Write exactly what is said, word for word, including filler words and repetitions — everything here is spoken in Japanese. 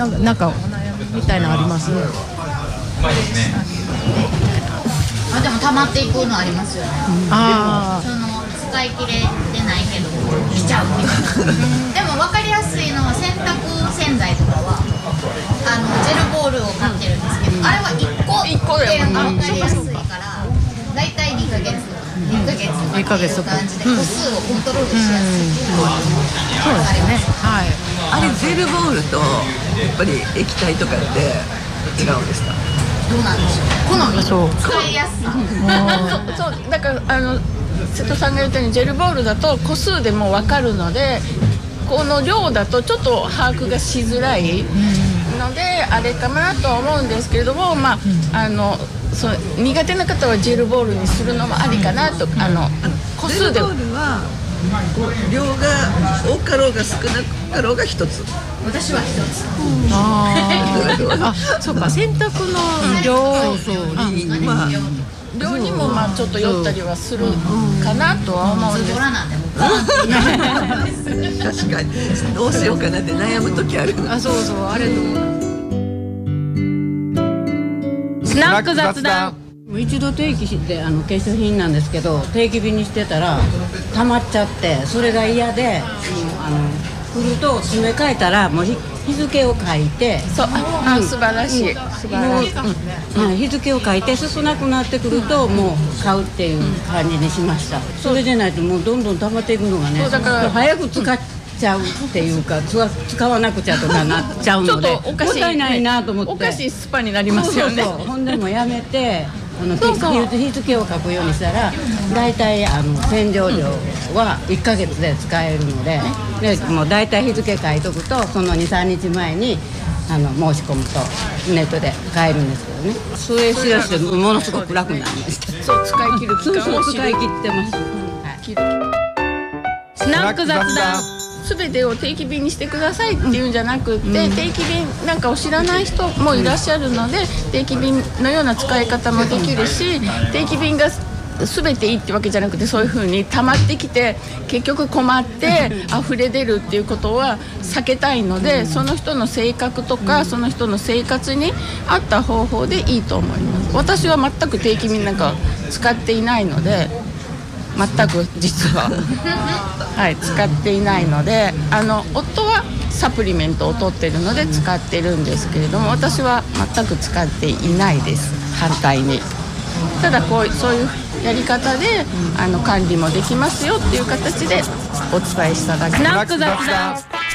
なんかなんかお悩みみたいなのあります？ あ、でも溜まっていくのありますよね。 ああ、 その使い切れてないけど来ちゃうみたいな。でも分かりやすいのは洗濯洗剤とかはあのジェルボールを買ってるんですけど、あれはいっこいっこで分かりやすいからだいたいにかげつにかげつにかげつっていう感じで個数をコントロールしやすいっていうのはあります。 はい。 あれジェルボールとやっぱり液体とかって違うんですか？ どうなんでしょう。好み、 そう使いやすさ。 そうそうだからあの瀬戸さんが言ったようにジェルボールだと個数でも分かるので、この量だとちょっと把握がしづらいのであれかなとは思うんですけれども、まあ、あのそう苦手な方はジェルボールにするのもありかなと。あの個数でジェルボールはこう量が多かろうが少なかろうが一つ。 私は一つ。 ああ、そうか、洗濯の量、 そうそうまあ量にもまあちょっと酔ったりはするかなとは思うんです。 ズボラなんでも確かにどうしようかなって悩む時ある。 あ、そうそう、あれどうスナック雑談。 一度定期してあの化粧品なんですけど定期便にしてたら溜まっちゃってそれが嫌で、もうあの来ると詰め替えたらもう日日付を書いて、 そう、あ、素晴らしい、素晴らしい、 うんはい、日付を書いて少なくなってくるともう買うっていう感じにしました。それでないともうどんどん溜まっていくのがね、 そうだから早く使っちゃうっていうか使使わなくちゃとかなっちゃうのでちょっとおかしいもったいないなと思って、 おかしいスパになりますよね。 そうそうそう、ほんでもやめてあのそうそう日日付を書くようにしたらだいたいあの洗浄料はいっかげつで使えるので、でもうだいたい日付書いとくとそのにさんにちまえにあの申し込むとネットで買えるんですけどね、それしだしてものすごく楽になりました。 そう、使い切る期そう間を知るそう使い切ってます、はい切るスナック雑談。 全てを定期便にしてくださいっていうんじゃなくって、うん、定期便なんかを知らない人もいらっしゃるので、定期便のような使い方もできるし、定期便が全ていいってわけじゃなくて、そういう風に溜まってきて結局困って溢れ出るっていうことは避けたいので、その人の性格とかその人の生活に合った方法でいいと思います。私は全く定期便なんか使っていないので、全く実ははい、使っていないので、あの夫はサプリメントを取っているので使ってるんですけれども、私は全く使っていないです。反対に。ただこうそういうやり方であの管理もできますよっていう形でお伝えしただけ。 スナック雑談。